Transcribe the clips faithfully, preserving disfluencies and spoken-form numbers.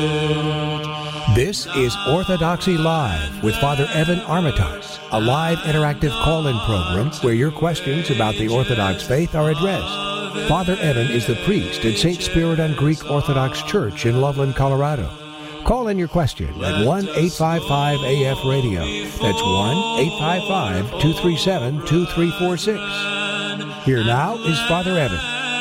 This is Orthodoxy Live with Father Evan Armitage, a live interactive call-in program where your questions about the Orthodox faith are addressed. Father Evan is the priest at Saint Spiridon Greek Orthodox Church in Loveland, Colorado. Call in your question at one eight five five A F radio. That's one eight five five, two three seven, two three four six. Here now is Father Evan.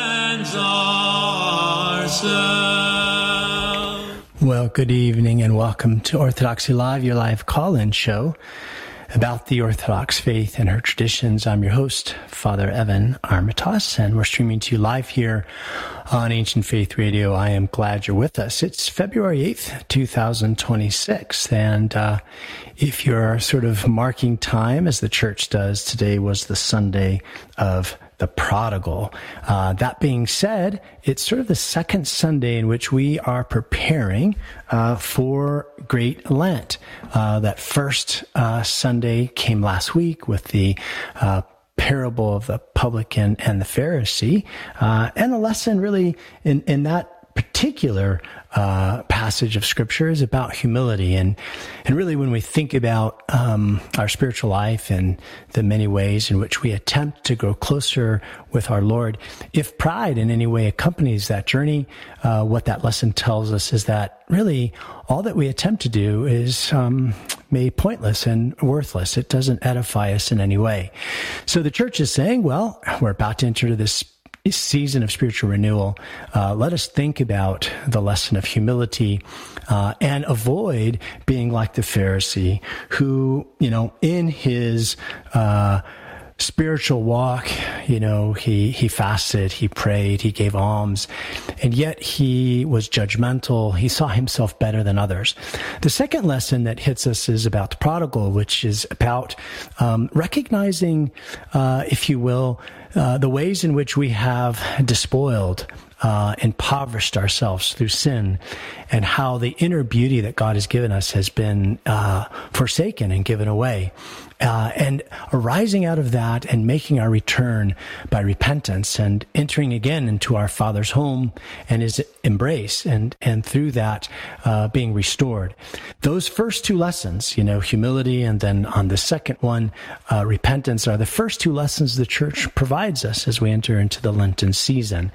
Well, good evening and welcome to Orthodoxy Live, your live call-in show about the Orthodox faith and her traditions. I'm your host, Father Evan Armitage, and we're streaming to you live here on Ancient Faith Radio. I am glad you're with us. It's February eighth, twenty twenty-six, and uh, if you're sort of marking time, as the church does, today was the Sunday of the Prodigal. Uh, that being said, it's sort of the second Sunday in which we are preparing uh, for Great Lent. Uh, that first uh, Sunday came last week with the uh, parable of the publican and the Pharisee. Uh, and the lesson really in, in that particular uh, passage of Scripture is about humility. And and really when we think about um, our spiritual life and the many ways in which we attempt to grow closer with our Lord, if pride in any way accompanies that journey, uh, what that lesson tells us is that really all that we attempt to do is um, made pointless and worthless. It doesn't edify us in any way. So the church is saying, well, we're about to enter this season of spiritual renewal. Uh, let us think about the lesson of humility uh, and avoid being like the Pharisee who, you know, in his uh, spiritual walk, you know, he, he fasted, he prayed, he gave alms, and yet he was judgmental. He saw himself better than others. The second lesson that hits us is about the prodigal, which is about um, recognizing, uh, if you will, Uh, the ways in which we have despoiled, uh, impoverished ourselves through sin, and how the inner beauty that God has given us has been uh, forsaken and given away. Uh, and arising out of that and making our return by repentance and entering again into our Father's home and his embrace, and, and through that uh, being restored. Those first two lessons, you know, humility, and then on the second one, uh, repentance, are the first two lessons the church provides us as we enter into the Lenten season.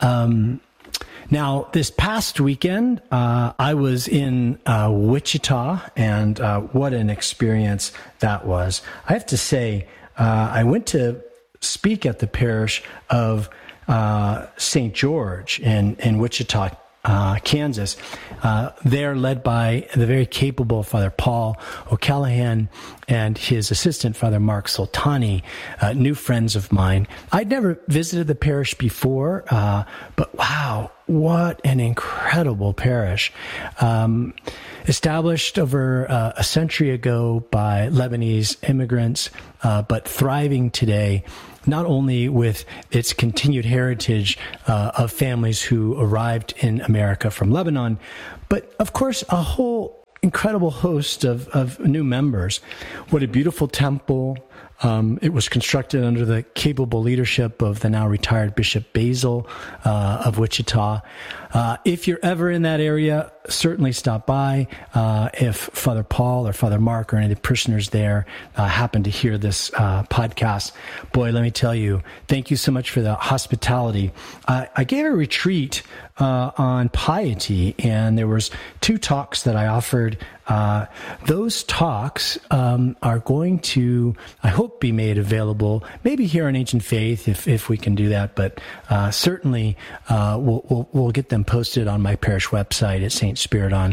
Um, Now, this past weekend, uh, I was in uh, Wichita, and uh, what an experience that was. I have to say, uh, I went to speak at the parish of uh, Saint George in, in Wichita, uh, Kansas. Uh, they're led by the very capable Father Paul O'Callahan and his assistant, Father Mark Soltani, uh, new friends of mine. I'd never visited the parish before, uh, but wow, what an incredible parish. Um, established over uh, a century ago by Lebanese immigrants, uh, but thriving today, not only with its continued heritage uh, of families who arrived in America from Lebanon, but of course a whole incredible host of, of new members. What a beautiful temple. Um, it was constructed under the capable leadership of the now retired Bishop Basil uh, of Wichita. Uh, if you're ever in that area, certainly stop by. Uh, if Father Paul or Father Mark or any of the parishioners there uh, happen to hear this uh, podcast, boy, let me tell you, thank you so much for the hospitality. Uh, I gave a retreat uh, on piety, and there was two talks that I offered. Uh, those talks um, are going to, I hope, be made available, maybe here on Ancient Faith, if if we can do that, but uh, certainly uh, we'll, we'll we'll get them posted on my parish website at saint spiridon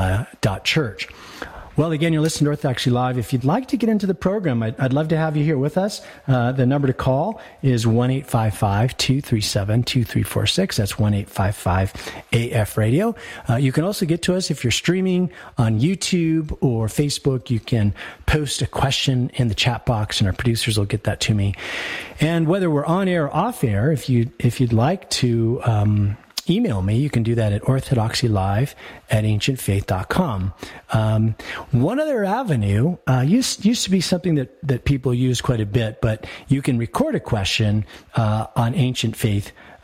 dot church. Well, again, you're listening to Orthodoxy Live. If you'd like to get into the program, I'd, I'd love to have you here with us. Uh, the number to call is one eight five five, two three seven, two three four six. That's one eight five five A F radio. Uh, you can also get to us if you're streaming on YouTube or Facebook. You can post a question in the chat box, and our producers will get that to me. And whether we're on air or off air, if you if you'd like to um, email me, you can do that at orthodoxylive at ancient faith dot com. Um, one other avenue uh, used used to be something that, that people use quite a bit, but you can record a question uh, on Ancient Faith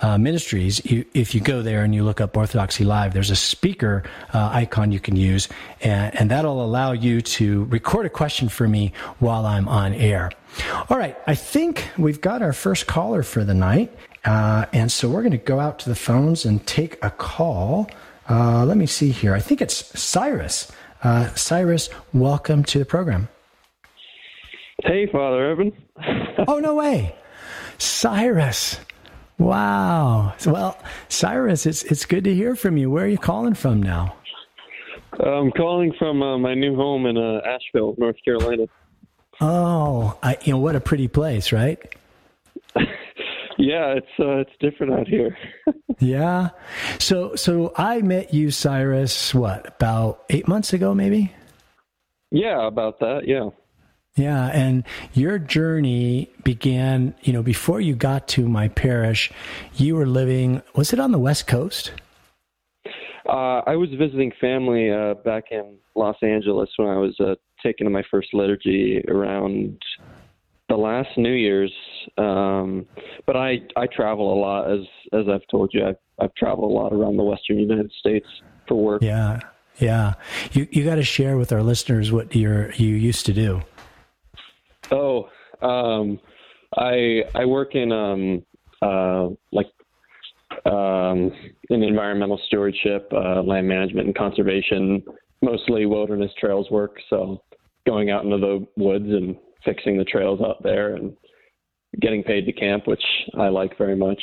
uh, Ministries, you, if you go there and you look up Orthodoxy Live, there's a speaker uh, icon you can use, and, and that'll allow you to record a question for me while I'm on air. All right, I think we've got our first caller for the night, uh, and so we're going to go out to the phones and take a call. Uh, let me see here. I think it's Cyrus. Uh, Cyrus, welcome to the program. Hey, Father Evan. Oh, no way. Cyrus. Wow. Well, Cyrus, it's it's good to hear from you. Where are you calling from now? I'm calling from uh, my new home in uh, Asheville, North Carolina. Oh, I, you know, what a pretty place, right? Yeah, it's uh, it's different out here. Yeah. So so I met you, Cyrus, what, about eight months ago, maybe? Yeah, about that, yeah. Yeah, and your journey began, you know, before you got to my parish, you were living, was it on the West Coast? Uh, I was visiting family uh, back in Los Angeles when I was uh, taking my first liturgy around the last New Year's, um, but I, I travel a lot, as as I've told you. I've, I've traveled a lot around the Western United States for work. Yeah, yeah. You you got to share with our listeners what you're you used to do. Oh, um, I I work in um, uh, like um, in environmental stewardship, uh, land management, and conservation, mostly wilderness trails work. So going out into the woods and fixing the trails out there and getting paid to camp, which I like very much.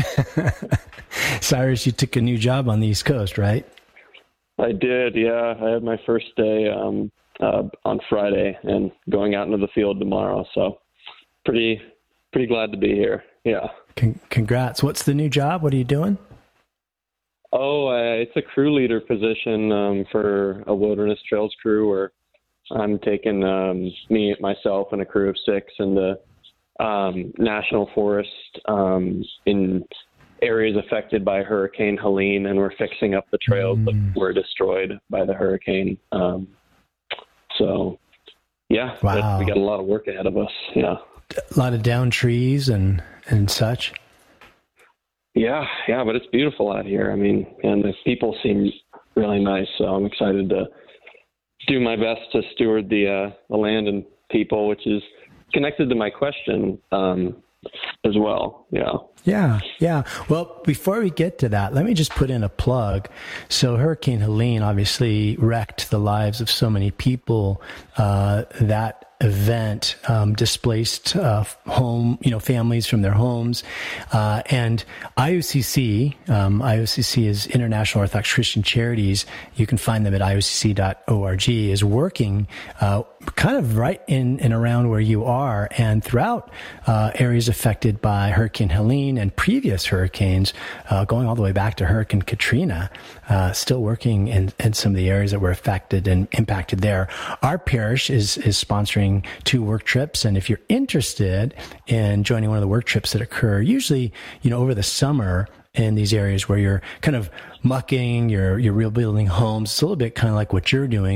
Cyrus, you took a new job on the East Coast, right? I did, yeah. I had my first day um, uh, on Friday and going out into the field tomorrow. So pretty, pretty glad to be here. Yeah. Con- congrats. What's the new job? What are you doing? Oh, uh, it's a crew leader position um, for a wilderness trails crew where I'm taking um, me, myself, and a crew of six in the um, national forest um, in areas affected by Hurricane Helene, and we're fixing up the trails mm. that were destroyed by the hurricane. Um, so, yeah, wow. we got a lot of work ahead of us. Yeah, a lot of down trees and and such. Yeah, yeah, but it's beautiful out here. I mean, and the people seem really nice, so I'm excited to do my best to steward the uh, the land and people, which is connected to my question um, as well. Yeah. Yeah, yeah. Well, before we get to that, let me just put in a plug. So Hurricane Helene obviously wrecked the lives of so many people. Uh, that event um, displaced uh, home, you know, families from their homes, uh, and I O C C. Um, I O C C is International Orthodox Christian Charities. You can find them at I O C C dot org. Is working uh, kind of right in and around where you are, and throughout uh, areas affected by Hurricane Helene and previous hurricanes, uh, going all the way back to Hurricane Katrina. Uh, still working in, in some of the areas that were affected and impacted there. Our parish is is sponsoring two work trips, and if you're interested in joining one of the work trips that occur usually, you know, over the summer in these areas where you're kind of mucking, you're you're rebuilding homes, it's a little bit kind of like what you're doing.